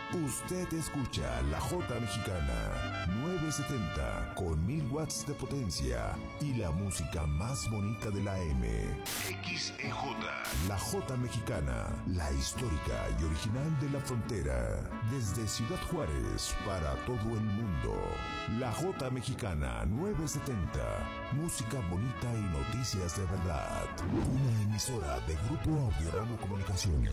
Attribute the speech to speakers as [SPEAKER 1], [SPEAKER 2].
[SPEAKER 1] Usted escucha la J Mexicana 970 con 1000 watts de potencia y la música más bonita de la M. XEJ. La J Mexicana, la histórica y original de la frontera. Desde Ciudad Juárez para todo el mundo. La J Mexicana 970. Música bonita y noticias de verdad. Una emisora de Grupo Audiorama Comunicaciones.